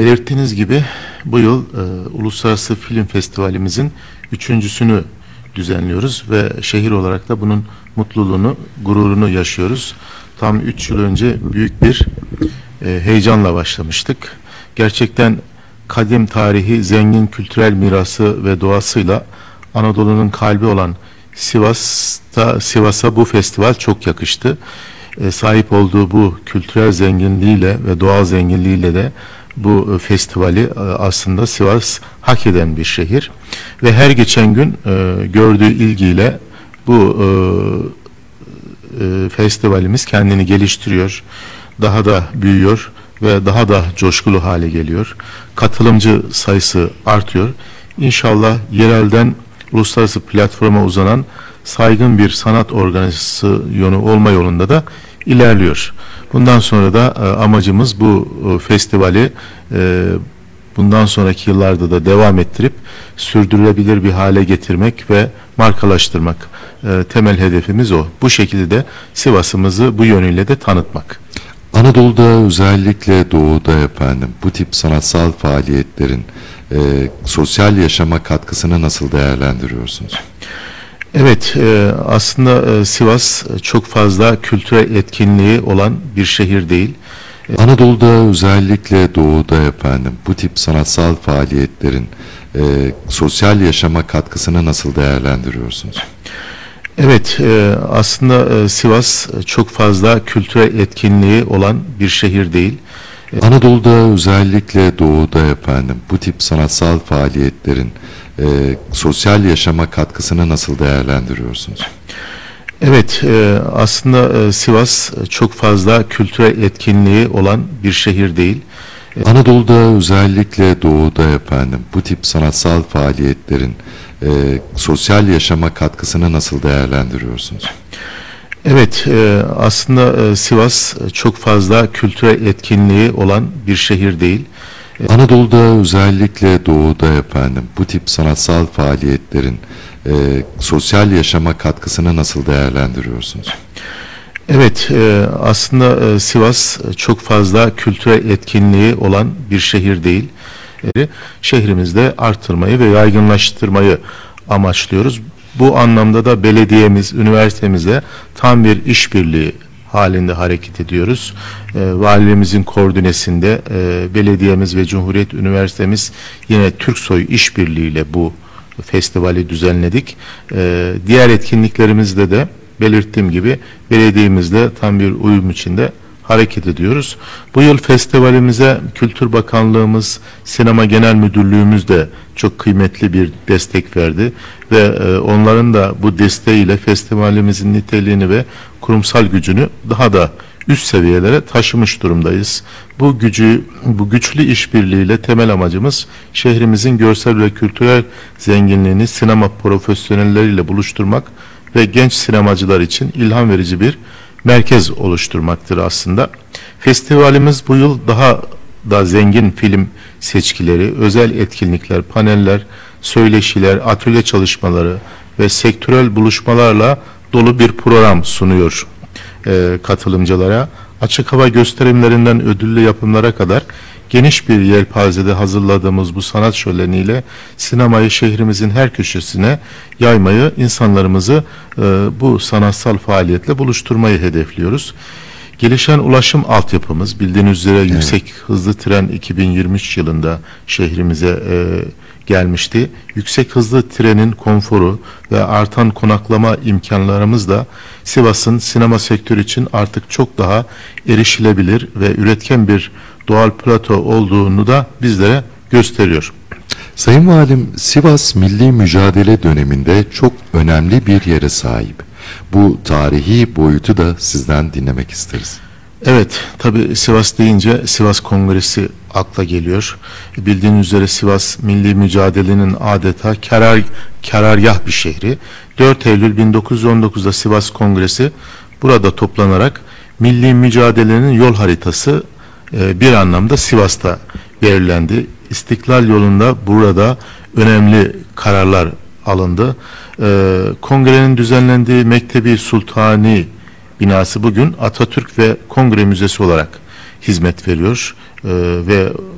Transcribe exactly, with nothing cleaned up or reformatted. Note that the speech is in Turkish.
Belirttiğiniz gibi bu yıl e, Uluslararası Film Festivalimizin üçüncüsünü düzenliyoruz ve şehir olarak da bunun mutluluğunu, gururunu yaşıyoruz. Tam üç yıl önce büyük bir e, heyecanla başlamıştık. Gerçekten kadim tarihi, zengin kültürel mirası ve doğasıyla Anadolu'nun kalbi olan Sivas'ta Sivas'a bu festival çok yakıştı. E, sahip olduğu bu kültürel zenginliğiyle ve doğal zenginliğiyle de bu festivali e, aslında Sivas hak eden bir şehir ve her geçen gün e, gördüğü ilgiyle bu e, e, festivalimiz kendini geliştiriyor, daha da büyüyor ve daha da coşkulu hale geliyor. Katılımcı sayısı artıyor. İnşallah yerelden uluslararası platforma uzanan saygın bir sanat organizasyonu olma yolunda da ilerliyor. Bundan sonra da e, amacımız bu e, festivali e, bundan sonraki yıllarda da devam ettirip sürdürülebilir bir hale getirmek ve markalaştırmak. E, temel hedefimiz o. Bu şekilde de Sivas'ımızı bu yönüyle de tanıtmak. Anadolu'da, özellikle doğuda efendim bu tip sanatsal faaliyetlerin e, sosyal yaşama katkısını nasıl değerlendiriyorsunuz? Evet, e, aslında e, Sivas çok fazla kültürel etkinliği olan bir şehir değil. Anadolu'da, özellikle doğuda efendim bu tip sanatsal faaliyetlerin e, sosyal yaşama katkısını nasıl değerlendiriyorsunuz? Evet, e, aslında e, Sivas çok fazla kültürel etkinliği olan bir şehir değil. Anadolu'da, özellikle doğuda efendim bu tip sanatsal faaliyetlerin e, sosyal yaşama katkısını nasıl değerlendiriyorsunuz? Evet, e, aslında e, Sivas çok fazla kültürel etkinliği olan bir şehir değil. Anadolu'da, özellikle doğuda efendim bu tip sanatsal faaliyetlerin e, sosyal yaşama katkısını nasıl değerlendiriyorsunuz? Evet, e, aslında e, Sivas çok fazla kültürel etkinliği olan bir şehir değil. Anadolu'da, özellikle doğuda efendim bu tip sanatsal faaliyetlerin e, sosyal yaşama katkısını nasıl değerlendiriyorsunuz? Evet, e, aslında e, Sivas çok fazla kültürel etkinliği olan bir şehir değil. E, şehrimizde artırmayı ve yaygınlaştırmayı amaçlıyoruz. Bu anlamda da belediyemiz, üniversitemize tam bir işbirliği halinde hareket ediyoruz. E, valiliğimizin koordinesinde e, belediyemiz ve Cumhuriyet Üniversitemiz yine Türksoy işbirliğiyle bu festivali düzenledik. E, diğer etkinliklerimizde de belirttiğim gibi belediyemizle tam bir uyum içinde hareket ediyoruz. Bu yıl festivalimize Kültür Bakanlığımız, Sinema Genel Müdürlüğümüz de çok kıymetli bir destek verdi ve e, onların da bu desteğiyle festivalimizin niteliğini ve kurumsal gücünü daha da üst seviyelere taşımış durumdayız. Bu gücü, bu güçlü işbirliğiyle temel amacımız şehrimizin görsel ve kültürel zenginliğini sinema profesyonelleriyle buluşturmak ve genç sinemacılar için ilham verici bir merkez oluşturmaktır aslında. Festivalimiz bu yıl daha da zengin film seçkileri, özel etkinlikler, paneller, söyleşiler, atölye çalışmaları ve sektörel buluşmalarla dolu bir program sunuyor e, katılımcılara. Açık hava gösterimlerinden ödüllü yapımlara kadar geniş bir yelpazede hazırladığımız bu sanat şöleniyle sinemayı şehrimizin her köşesine yaymayı, insanlarımızı e, bu sanatsal faaliyetle buluşturmayı hedefliyoruz. Gelişen ulaşım altyapımız, bildiğiniz üzere evet. Yüksek hızlı tren iki bin yirmi üç yılında şehrimize e, gelmişti. Yüksek hızlı trenin konforu ve artan konaklama imkanlarımız da Sivas'ın sinema sektörü için artık çok daha erişilebilir ve üretken bir doğal plato olduğunu da bizlere gösteriyor. Sayın Valim, Sivas milli mücadele döneminde çok önemli bir yere sahip. Bu tarihi boyutu da sizden dinlemek isteriz. Evet, tabii Sivas deyince Sivas Kongresi akla geliyor. Bildiğiniz üzere Sivas milli mücadelenin adeta karar, karargah bir şehri. dört Eylül bin dokuz yüz on dokuz'da Sivas Kongresi burada toplanarak milli mücadelenin yol haritası e, bir anlamda Sivas'ta belirlendi. İstiklal yolunda burada önemli kararlar alındı. E, kongrenin düzenlendiği Mektebi Sultani binası bugün Atatürk ve Kongre Müzesi olarak hizmet veriyor. E, ve